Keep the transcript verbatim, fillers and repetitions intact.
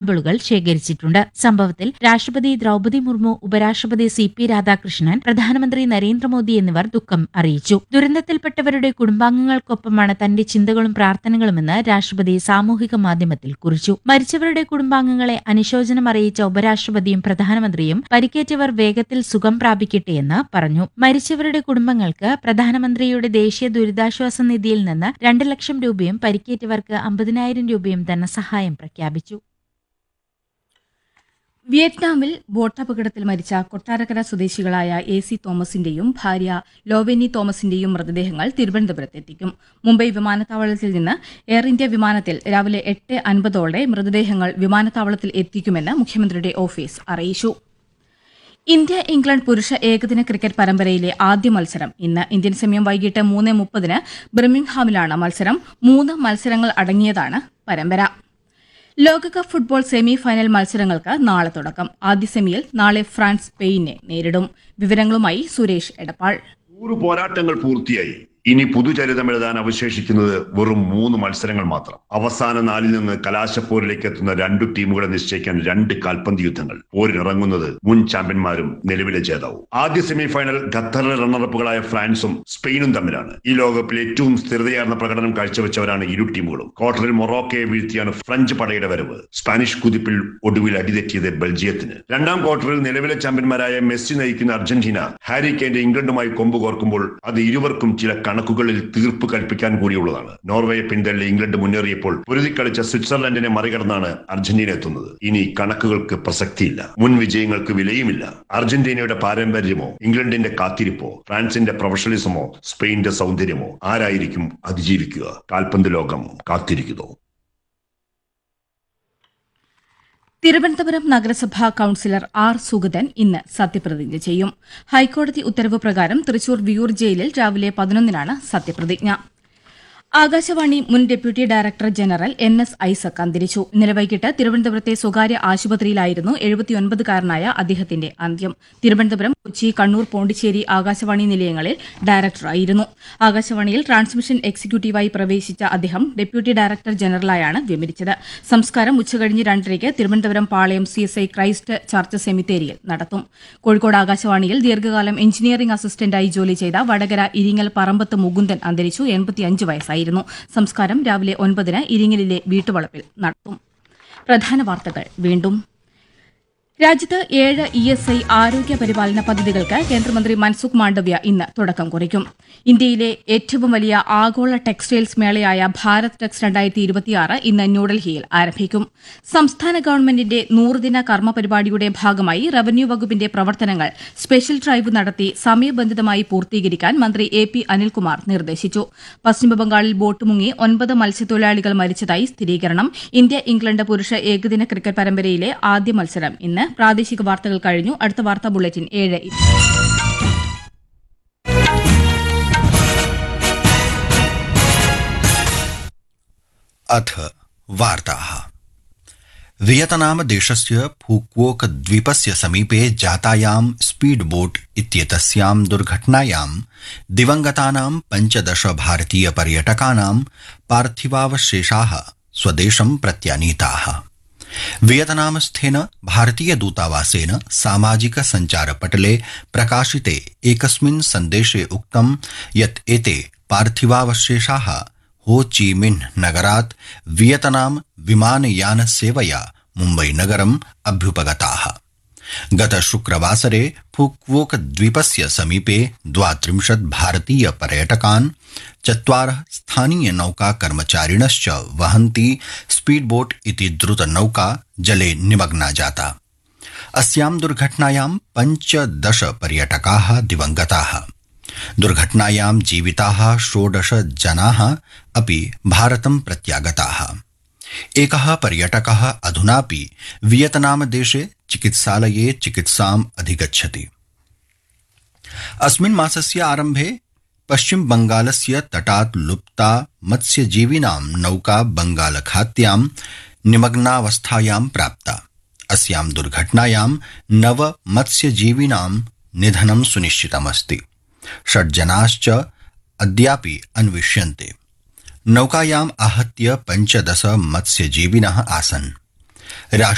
സാമ്പിളുകൾ ശേഖരിച്ചിട്ടുണ്ട്. സംഭവത്തിൽ രാഷ്ട്രപതി ദ്രൌപദി മുർമു, ഉപരാഷ്ട്രപതി സി പി രാധാകൃഷ്ണൻ, പ്രധാനമന്ത്രി നരേന്ദ്രമോദി എന്നിവർ ദുഃഖം അറിയിച്ചു. ദുരന്തത്തിൽപ്പെട്ടവരുടെ കുടുംബാംഗങ്ങൾക്കൊപ്പമാണ് തന്റെ ചിന്തകളും പ്രാർത്ഥനകളുമെന്ന് രാഷ്ട്രപതി സാമൂഹിക മാധ്യമത്തിൽ കുറിച്ചു. മരിച്ചവരുടെ കുടുംബാംഗങ്ങളെ അനുശോചനം അറിയിച്ച ഉപരാഷ്ട്രപതിയും പ്രധാനമന്ത്രിയും പരിക്കേറ്റവർ വേഗത്തിൽ സുഖം പ്രാപിക്കട്ടെയെന്ന് പറഞ്ഞു. മരിച്ചവരുടെ കുടുംബങ്ങൾക്ക് പ്രധാനമന്ത്രിയുടെ ദേശീയ ദുരിതാശ്വാസ നിധിയിൽ നിന്ന് രണ്ട് ലക്ഷം രൂപയും പരിക്കേറ്റവർക്ക് അമ്പതിനായിരം രൂപയും ധനസഹായം പ്രഖ്യാപിച്ചു. വിയറ്റ്നാമിൽ ബോട്ടപകടത്തിൽ മരിച്ച കൊട്ടാരക്കര സ്വദേശികളായ എ സി തോമസിന്റെയും ഭാര്യ ലോവേനി തോമസിന്റെയും മൃതദേഹങ്ങൾ തിരുവനന്തപുരത്തെത്തിക്കും. മുംബൈ വിമാനത്താവളത്തിൽ നിന്ന് എയർ ഇന്ത്യ വിമാനത്തിൽ രാവിലെ എട്ട് അൻപതോടെ മൃതദേഹങ്ങൾ വിമാനത്താവളത്തിൽ എത്തിക്കുമെന്ന് മുഖ്യമന്ത്രിയുടെ ഓഫീസ് അറിയിച്ചു. ഇന്ത്യ ഇംഗ്ലണ്ട് പുരുഷ ഏകദിന ക്രിക്കറ്റ് പരമ്പരയിലെ ആദ്യ മത്സരം ഇന്ന്. ഇന്ത്യൻ സമയം വൈകിട്ട് മൂന്ന് മുപ്പതിന് ബിർമിംഗ്ഹാമിലാണ് മത്സരം. മൂന്ന് മത്സരങ്ങൾ അടങ്ങിയതാണ് പരമ്പര. ലോകകപ്പ് ഫുട്ബോൾ സെമി ഫൈനൽ മത്സരങ്ങൾക്ക് നാളെ തുടക്കം. ആദ്യ സെമിയിൽ നാളെ ഫ്രാൻസ് സ്പെയിനെ നേരിടും. വിവരങ്ങളുമായി സുരേഷ് എടപ്പാൾ. നൂറ് പോരാട്ടങ്ങൾ പൂർത്തിയായി. ഇനി പുതുചരിതമെഴുതാൻ അവശേഷിക്കുന്നത് വെറും മൂന്ന് മത്സരങ്ങൾ മാത്രം. അവസാന നാലിൽ നിന്ന് കലാശപ്പോരിലേക്ക് എത്തുന്ന രണ്ടു ടീമുകളെ നിശ്ചയിക്കാൻ രണ്ട് കാൽപന്ത് യുദ്ധങ്ങൾ. പോരിനിറങ്ങുന്നത് മുൻ ചാമ്പ്യന്മാരും നിലവിലെ ജേതാവും. ആദ്യ സെമി ഫൈനൽ ഖത്തറിലെ റണ്ണറപ്പുകളായ ഫ്രാൻസും സ്പെയിനും തമ്മിലാണ്. ഈ ലോകകപ്പിൽ ഏറ്റവും സ്ഥിരതയാർന്ന പ്രകടനം കാഴ്ചവെച്ചവരാണ് ഇരു ടീമുകളും. ക്വാർട്ടറിൽ മൊറോക്കയെ വീഴ്ത്തിയാണ് ഫ്രഞ്ച് പടയുടെ വരവ്. സ്പാനിഷ് കുതിപ്പിൽ ഒടുവിൽ അടിതെറ്റിയത് ബെൽജിയത്തിന്. രണ്ടാം ക്വാർട്ടറിൽ നിലവിലെ ചാമ്പ്യന്മാരായ മെസ്സി നയിക്കുന്ന അർജന്റീന ഹാരി കെയ്ന്റെ ഇംഗ്ലണ്ടുമായി കൊമ്പ് കോർക്കുമ്പോൾ അത് ഇരുവർക്കും ചില കണക്കുകളിൽ തീർപ്പ് കൽപ്പിക്കാൻ കൂടിയുള്ളതാണ്. നോർവേയെ പിന്തള്ളി ഇംഗ്ലണ്ട് മുന്നേറിയപ്പോൾ പൊരുതിക്കളിച്ച സ്വിറ്റ്സർലൻഡിനെ മറികടന്നാണ് അർജന്റീന എത്തുന്നത്. ഇനി കണക്കുകൾക്ക് പ്രസക്തിയില്ല, മുൻ വിജയങ്ങൾക്ക് വിലയുമില്ല. അർജന്റീനയുടെ പാരമ്പര്യമോ ഇംഗ്ലണ്ടിന്റെ കാത്തിരിപ്പോ ഫ്രാൻസിന്റെ പ്രൊഫഷണലിസമോ സ്പെയിന്റെ സൗന്ദര്യമോ ആരായിരിക്കും അതിജീവിക്കുക? കാൽപന്ത് ലോകം കാത്തിരിക്കുന്നു. തിരുവനന്തപുരം നഗരസഭാ കൌൺസിലർ ആർ സുഗതൻ ഇന്ന് സത്യപ്രതിജ്ഞ ചെയ്യും. ഹൈക്കോടതി ഉത്തരവ് പ്രകാരം തൃശൂർ വിയൂർ ജയിലിൽ രാവിലെ പതിനൊന്നിനാണ് സത്യപ്രതിജ്ഞ. ആകാശവാണി മുൻ deputy director general N S Isaac അന്തരിച്ചു. ഇന്നലെ വൈകിട്ട് തിരുവനന്തപുരത്തെ സ്വകാര്യ ആശുപത്രിയിലായിരുന്നു എഴുപത്തിയൊൻപതുകാരനായ അദ്ദേഹത്തിന്റെ അന്ത്യം. തിരുവനന്തപുരം, കൊച്ചി, കണ്ണൂർ, പോണ്ടിച്ചേരി ആകാശവാണി നിലയങ്ങളിൽ ഡയറക്ടറായിരുന്നു. ആകാശവാണിയിൽ ട്രാൻസ്മിഷൻ എക്സിക്യൂട്ടീവായി പ്രവേശിച്ച അദ്ദേഹം ഡെപ്യൂട്ടി ഡയറക്ടർ ജനറലായാണ് വിരമിച്ചത്. സംസ്കാരം ഉച്ചകഴിഞ്ഞ് രണ്ടരയ്ക്ക് Thiruvananthapuram Palayam C S I Christ church സെമിത്തേരിയിൽ നടത്തും. കോഴിക്കോട് ആകാശവാണിയിൽ ദീർഘകാലം എഞ്ചിനീയറിംഗ് അസിസ്റ്റന്റായി ജോലി ചെയ്ത വടകര ഇരിങ്ങൽ പറമ്പത്ത് മുകുന്ദൻ അന്തരിച്ചു. എൺപത്തിയഞ്ച് വയസ്സായി. സംസ്കാരം രാവിലെ ഒൻപതിന് ഇരിങ്ങലിലെ വീട്ടുവളപ്പിൽ നടത്തും. പ്രധാന വാർത്തകൾ വീണ്ടും. രാജ്യത്ത് ഏഴ് ഇ എസ് ഐ ആരോഗ്യ പരിപാലന പദ്ധതികൾക്ക് കേന്ദ്രമന്ത്രി മൻസുഖ് മാണ്ഡവ്യ ഇന്ന് തുടക്കം കുറിക്കും. ഇന്ത്യയിലെ ഏറ്റവും വലിയ ആഗോള ടെക്സ്റ്റൈൽസ് മേളയായ ഭാരത് ടെക്സ് രണ്ടായിരത്തി ഇരുപത്തിയാറ് ഇന്ന് ന്യൂഡൽഹിയിൽ ആരംഭിക്കും. സംസ്ഥാന ഗവൺമെന്റിന്റെ നൂറുദിന കർമ്മ പരിപാടിയുടെ ഭാഗമായി റവന്യൂ വകുപ്പിന്റെ പ്രവർത്തനങ്ങൾ സ്പെഷ്യൽ ഡ്രൈവ് നടത്തി സമയബന്ധിതമായി പൂർത്തീകരിക്കാൻ മന്ത്രി എ പി അനിൽകുമാർ നിർദ്ദേശിച്ചു. പശ്ചിമബംഗാളിൽ ബോട്ട് മുങ്ങി ഒൻപത് മത്സ്യത്തൊഴിലാളികൾ മരിച്ചതായി സ്ഥിരീകരണം. ഇന്ത്യ ഇംഗ്ലണ്ട് പുരുഷ ഏകദിന ക്രിക്കറ്റ് പരമ്പരയിലെ ആദ്യ മത്സരം ഇന്ന്. പ്രാദേശിക വാർത്തകൾ കഴിഞ്ഞു. അടുത്ത വാർത്താ ബുള്ളറ്റിൻ ഏഴ്. अथ वार्ताः। वियतनाम देशस्य फुक्वोक द्वीपस्य समीपे जातायां स्पीड बोट इत्येतस्यां दुर्घटनायां दिवंगतानां पञ्चदश भारतीय पर्यटकानां पार्थिवावशेषाः स्वदेशं प्रत्यानीताः। वियतनामस्थेन भारतीय दूतावासेन सामाजिक सञ्चारपटले प्रकाशिते एकस्मिन् सन्देशे उक्तं यत् एते पार्थिवावशेषाः हो ची मिन्ह नगरात् वियतनाम विमानयान सेवया मुम्बई नगरम् अभ्युपगताः। गत शुक्रवासरे फुक्वोक द्वीपस्य समीपे द्वात्रिंशत् भारतीय पर्यटकान् चत्वारः स्थानीय नौका कर्मचारिणश्च वहन्ती स्पीडबोट इति द्रुतनौका जले निमग्ना जाता। अस्यां दुर्घटनायां पञ्चदश पर्यटकाः दिवंगताः। दुर्घटनायां जीविताः षोडश जनाः अपि भारतं प्रत्यागताः। एकः पर्यटकः अधुनापि वियतनाम देशे चिकित्सालये चिकित्साम् अधिगच्छति। अस्मिन् मासस्य आरम्भे पश्चिम बंगालस्य तटात् लुप्ता मत्स्यजीविनां नौका बंगालखात्यां निमग्नावस्थायां प्राप्ता। अस्यां दुर्घटनायां नव मत्स्यजीविनां निधनं सुनिश्चितमस्ति। षड् जनाश्च अद्यापि अन्विष्यन्ते। नौकायाम् आहत्य पञ्चदश मत्स्यजीविनः आसन्।